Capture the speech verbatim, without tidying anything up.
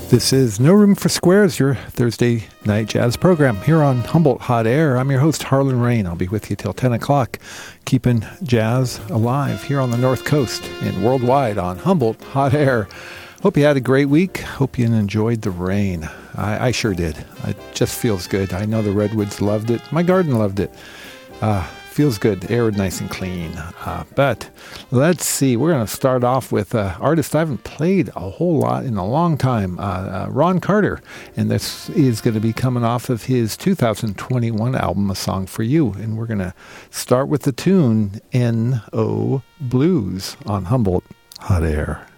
This is No Room for Squares, your Thursday night jazz program here on Humboldt Hot Air. I'm your host, Harlan Rain. I'll be with you till ten o'clock, keeping jazz alive here on the North Coast and worldwide on Humboldt Hot Air. Hope you had a great week. Hope you enjoyed the rain. I, I sure did. It just feels good. I know the redwoods loved it. My garden loved it. Uh, feels good. Air nice and clean. Uh, but let's see. We're going to start off with an artist I haven't played a whole lot in a long time, uh, uh, Ron Carter. And this is going to be coming off of his two thousand twenty-one album, A Song for You. And we're going to start with the tune N O Blues on Humboldt Hot Air.